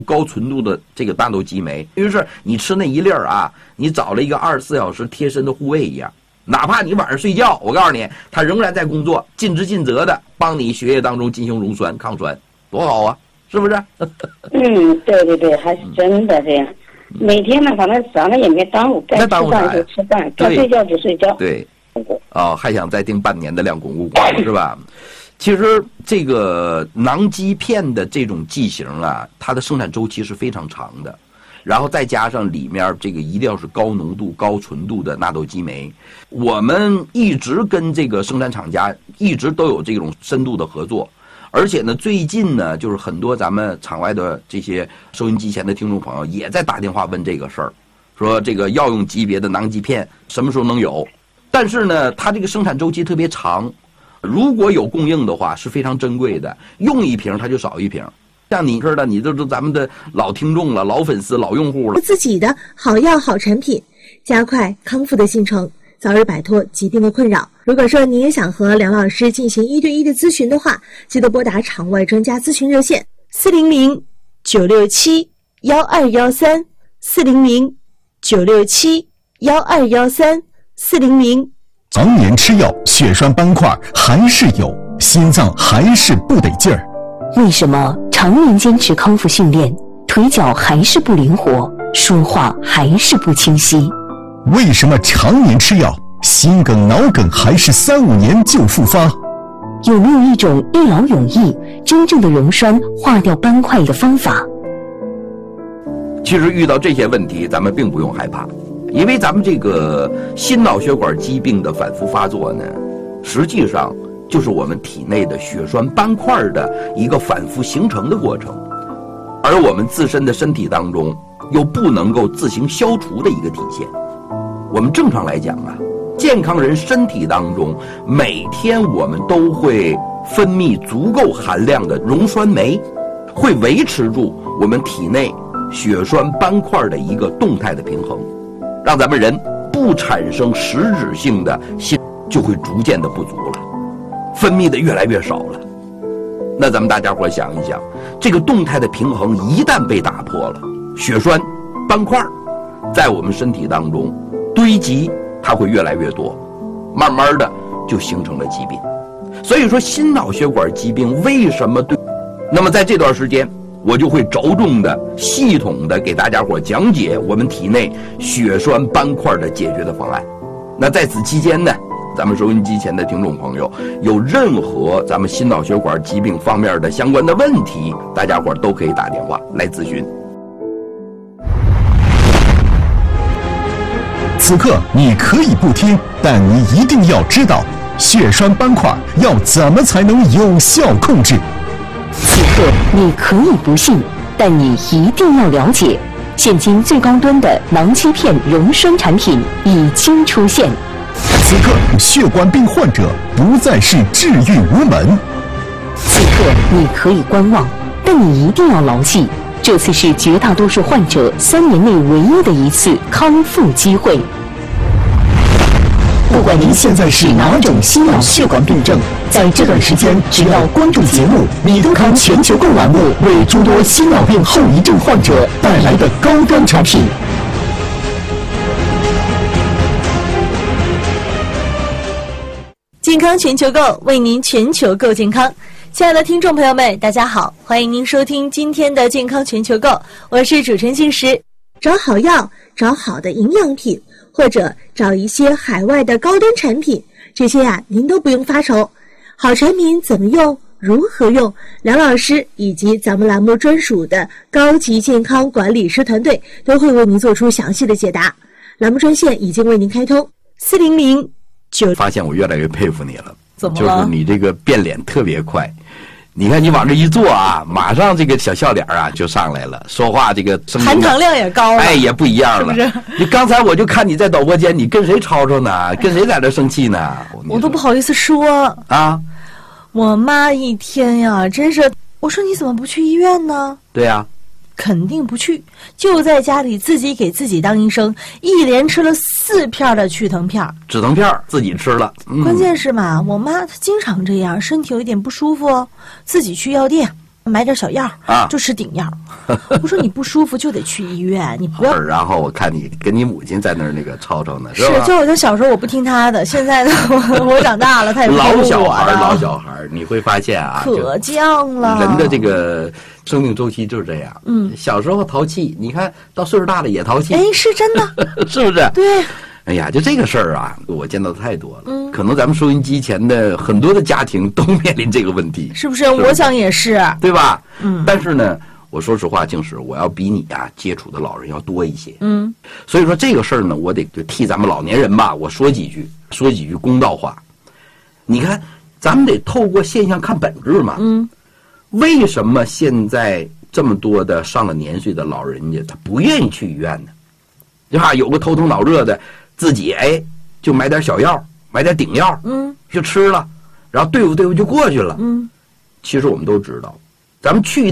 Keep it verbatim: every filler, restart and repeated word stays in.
高纯度的这个大豆激酶。于是你吃那一粒儿啊，你找了一个二十四小时贴身的护卫一样，哪怕你晚上睡觉，我告诉你，它仍然在工作，尽职尽责的帮你血液当中进行溶栓抗栓，多好啊，是不是？ 嗯，对对对，还是真的这样。每天呢，反正早上也没耽误，该吃饭就吃饭，该睡觉就睡觉。 对，哦，还想再订半年的量巩固果是吧？其实这个囊基片的这种剂型啊，它的生产周期是非常长的，然后再加上里面这个一定要是高浓度、高纯度的纳豆激酶，我们一直跟这个生产厂家一直都有这种深度的合作。而且呢，最近呢，就是很多咱们场外的这些收音机前的听众朋友也在打电话问这个事儿，说这个药用级别的囊基片什么时候能有？但是呢，它这个生产周期特别长。如果有供应的话是非常珍贵的，用一瓶它就少一瓶。像你似的，你这都咱们的老听众了、老粉丝、老用户了。 自己的好药好产品，加快康复的进程，早日摆脱疾病的困扰。如果说你也想和梁老师进行一对一的咨询的话，记得拨打场外专家咨询热线四零零九六七幺二幺三四零零九六七幺二幺三四零零。 常年吃药，血栓斑块还是有，心脏还是不得劲儿。 为什么常年坚持康复训练，腿脚还是不灵活，说话还是不清晰？ 为什么常年吃药，心梗、脑梗还是三五年就复发？ 有没有一种一劳永逸、真正的溶栓化掉斑块的方法？ 其实遇到这些问题，咱们并不用害怕。因为咱们这个心脑血管疾病的反复发作呢，实际上就是我们体内的血栓斑块的一个反复形成的过程，而我们自身的身体当中又不能够自行消除的一个体现。我们正常来讲啊，健康人身体当中每天我们都会分泌足够含量的溶栓酶，会维持住我们体内血栓斑块的一个动态的平衡，让咱们人不产生实质性的心就会逐渐的不足了，分泌的越来越少了。那咱们大家伙想一想，这个动态的平衡一旦被打破了，血栓斑块在我们身体当中堆积，它会越来越多，慢慢的就形成了疾病。所以说心脑血管疾病为什么对，那么在这段时间我就会着重的、系统的给大家伙讲解我们体内血栓斑块的解决的方案。那在此期间呢，咱们收音机前的听众朋友有任何咱们心脑血管疾病方面的相关的问题，大家伙都可以打电话来咨询。 此刻你可以不听，但你一定要知道血栓斑块要怎么才能有效控制。 此刻你可以不信，但你一定要了解，现今最高端的囊基片溶栓产品已经出现。 此刻血管病患者不再是治愈无门。 此刻你可以观望，但你一定要牢记，这次是绝大多数患者三年内唯一的一次康复机会。不管您现在是哪种心脑血管病症，在这段时间只要关注节目，你都康全球购栏目为诸多心脑病后遗症患者带来的高端产品。 健康全球购，为您全球购健康。亲爱的听众朋友们，大家好，欢迎您收听今天的健康全球购，我是主持人静石。找好药，找好的营养品，或者找一些海外的高端产品，这些呀、啊、您都不用发愁。好产品怎么用，如何用，梁老师以及咱们栏目专属的高级健康管理师团队都会为您做出详细的解答。栏目专线已经为您开通四零零九。 发现我越来越佩服你了， 怎么了？ 就是你这个变脸特别快。你看你往这一坐啊，马上这个小笑脸啊就上来了，说话这个声音含糖量也高了， 哎，也不一样了。是不是？你刚才我就看你在导播间，你跟谁吵吵呢？跟谁在这生气呢？ 我都不好意思说啊。 我妈一天呀，真是，我说你怎么不去医院呢？ 对呀、啊， 肯定不去，就在家里自己给自己当医生，一连吃了四片的去疼片， 止疼片自己吃了。 嗯、关键是嘛，我妈她经常这样，身体有一点不舒服，自己去药店买点小药啊， 就吃顶药。我说你不舒服就得去医院，你不要。 然后我看你跟你母亲在那儿那个吵吵呢， 是吧？ 就我就小时候我不听他的，现在呢我我长大了，他也不听我的。 老小孩，老小孩，你会发现啊， 可犟了。 人的这个生命周期就是这样。嗯，小时候淘气，你看到岁数大了也淘气。 哎，是真的， 是不是？ 对。 哎呀，就这个事儿啊，我见到的太多了。嗯，可能咱们收音机前的很多的家庭都面临这个问题， 是不是？是不是我想也是， 对吧？ 嗯。 但是呢，我说实话，静史，我要比你啊接触的老人要多一些。 嗯。 所以说这个事儿呢，我得就替咱们老年人吧，我说几句，说几句公道话。你看，咱们得透过现象看本质嘛。 嗯。 为什么现在这么多的上了年岁的老人家，他不愿意去医院呢？对吧？有个头疼脑热的。自己哎，就买点小药，买点顶药， 嗯， 就吃了，然后对付对付就过去了。 嗯， 其实我们都知道，咱们去